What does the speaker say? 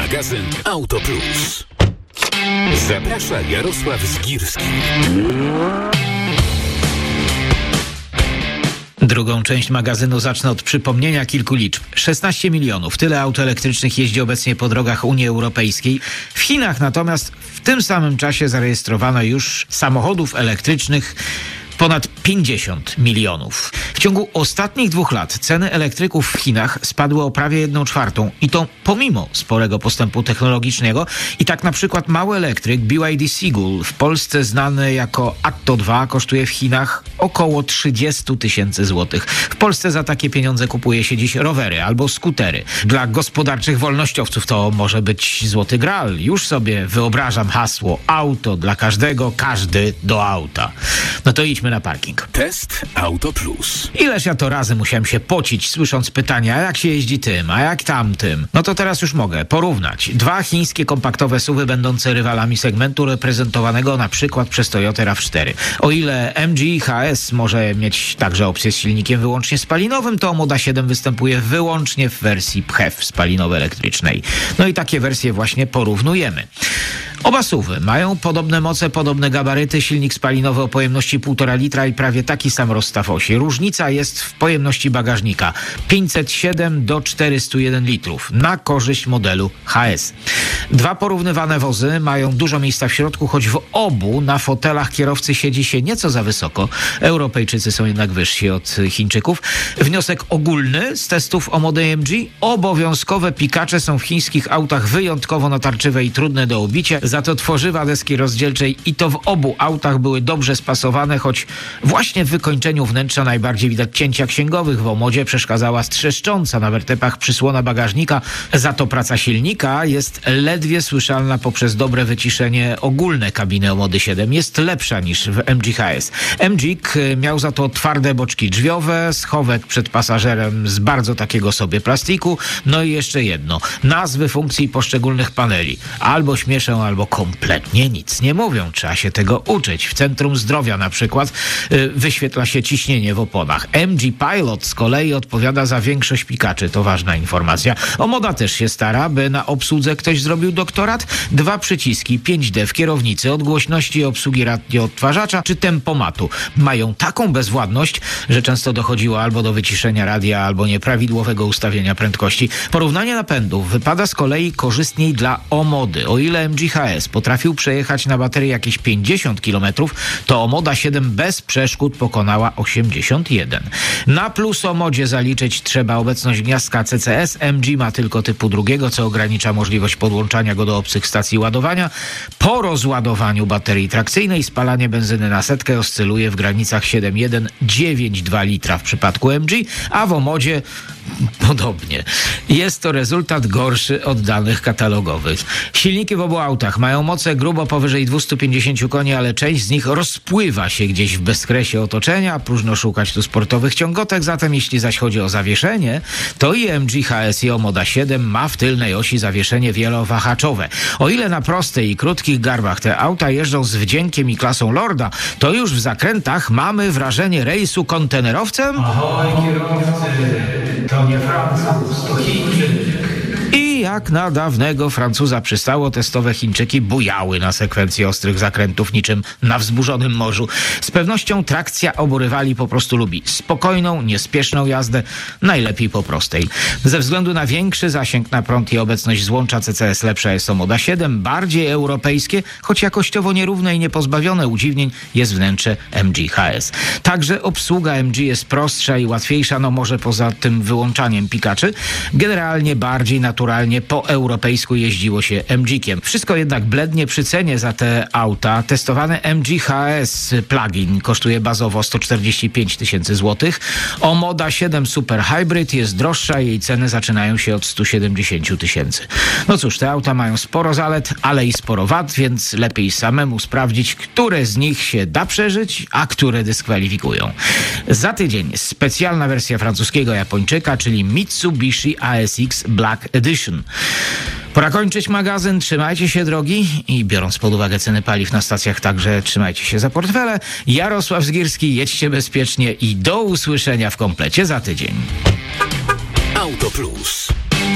Magazyn Auto Plus. Zaprasza Jarosław Zgirski. Drugą część magazynu zacznę od przypomnienia kilku liczb. 16 milionów. Tyle aut elektrycznych jeździ obecnie po drogach Unii Europejskiej. W Chinach natomiast w tym samym czasie zarejestrowano już samochodów elektrycznych ponad 50 milionów. W ciągu ostatnich 2 lat ceny elektryków w Chinach spadły o prawie 1/4 i to pomimo sporego postępu technologicznego. I tak na przykład mały elektryk BYD Seagull, w Polsce znany jako Atto 2, kosztuje w Chinach około 30 tysięcy złotych. W Polsce za takie pieniądze kupuje się dziś rowery albo skutery. Dla gospodarczych wolnościowców to może być złoty gral. Już sobie wyobrażam hasło: auto dla każdego, każdy do auta. No to idźmy na parking. Test Auto Plus. Ileż ja to razy musiałem się pocić, słysząc pytania, a jak się jeździ tym, a jak tamtym. No to teraz już mogę porównać. 2 chińskie kompaktowe SUV-y będące rywalami segmentu reprezentowanego na przykład przez Toyota RAV4. O ile MG HS może mieć także opcję z silnikiem wyłącznie spalinowym, to Moda 7 występuje wyłącznie w wersji PHEV spalinowo-elektrycznej. No i takie wersje właśnie porównujemy. Oba SUV-y mają podobne moce, podobne gabaryty, silnik spalinowy o pojemności 1,5 litra i prawie taki sam rozstaw osi. Różnica jest w pojemności bagażnika. 507 do 401 litrów na korzyść modelu HS. 2 porównywane wozy mają dużo miejsca w środku, choć w obu na fotelach kierowcy siedzi się nieco za wysoko. Europejczycy są jednak wyżsi od Chińczyków. Wniosek ogólny z testów o Modę AMG: obowiązkowe pikacze są w chińskich autach wyjątkowo natarczywe i trudne do obicia. Za to tworzywa deski rozdzielczej i to w obu autach były dobrze spasowane, choć właśnie w wykończeniu wnętrza najbardziej widać cięcia księgowych. W Omodzie przeszkadzała strzeszcząca na wertepach przysłona bagażnika. Za to praca silnika jest ledwie słyszalna poprzez dobre wyciszenie ogólne kabiny Omody 7. Jest lepsza niż w MG HS. MG miał za to twarde boczki drzwiowe, schowek przed pasażerem z bardzo takiego sobie plastiku. No i jeszcze jedno. Nazwy funkcji poszczególnych paneli albo śmieszą, albo kompletnie nic nie mówią. Trzeba się tego uczyć. W Centrum Zdrowia na przykład wyświetla się ciśnienie w oponach. MG Pilot z kolei odpowiada za większość pikaczy. To ważna informacja. Omoda też się stara, by na obsłudze ktoś zrobił doktorat. 2 przyciski 5D w kierownicy od głośności obsługi radioodtwarzacza czy tempomatu mają taką bezwładność, że często dochodziło albo do wyciszenia radia, albo nieprawidłowego ustawienia prędkości. Porównanie napędów wypada z kolei korzystniej dla Omody. O ile MG HS potrafił przejechać na baterii jakieś 50 km, to Omoda 7 bez przeszkód pokonała 81. Na plus Omodzie zaliczyć trzeba obecność gniazdka CCS. MG ma tylko typu 2, co ogranicza możliwość podłączania go do obcych stacji ładowania. Po rozładowaniu baterii trakcyjnej spalanie benzyny na setkę oscyluje w granicach 7,1-9,2 litra w przypadku MG, a w Omodzie podobnie. Jest to rezultat gorszy od danych katalogowych. Silniki w obu autach mają moce grubo powyżej 250 koni, ale część z nich rozpływa się gdzieś w bezkresie otoczenia. Próżno szukać tu sportowych ciągotek, zatem jeśli zaś chodzi o zawieszenie, to i MG HS i Moda 7 ma w tylnej osi zawieszenie wielowahaczowe. O ile na prostej i krótkich garbach te auta jeżdżą z wdziękiem i klasą lorda, to już w zakrętach mamy wrażenie rejsu kontenerowcem. Ahoj kierowcy, to nie Francuz, to Chińczyk. I jak na dawnego Francuza przystało, testowe Chińczyki bujały na sekwencji ostrych zakrętów niczym na wzburzonym morzu. Z pewnością trakcja obu rywali po prostu lubi spokojną, niespieszną jazdę, najlepiej po prostej. Ze względu na większy zasięg na prąd i obecność złącza CCS lepsza jest Moda 7, bardziej europejskie, choć jakościowo nierówne i niepozbawione udziwnień jest wnętrze MG HS. Także obsługa MG jest prostsza i łatwiejsza, no może poza tym wyłączaniem pikaczy. Generalnie bardziej naturalnie po europejsku jeździło się MG-kiem. Wszystko jednak blednie przy cenie za te auta. Testowany MG HS plug-in kosztuje bazowo 145 tysięcy złotych. Moda 7 Super Hybrid jest droższa, jej ceny zaczynają się od 170 tysięcy. No cóż, te auta mają sporo zalet, ale i sporo wad, więc lepiej samemu sprawdzić, które z nich się da przeżyć, a które dyskwalifikują. Za tydzień specjalna wersja francuskiego Japończyka, czyli Mitsubishi ASX Black Edition. Pora kończyć magazyn. Trzymajcie się, drogi, i biorąc pod uwagę ceny paliw na stacjach, także trzymajcie się za portfele. Jarosław Zgirski, jedźcie bezpiecznie i do usłyszenia w komplecie za tydzień. Auto Plus.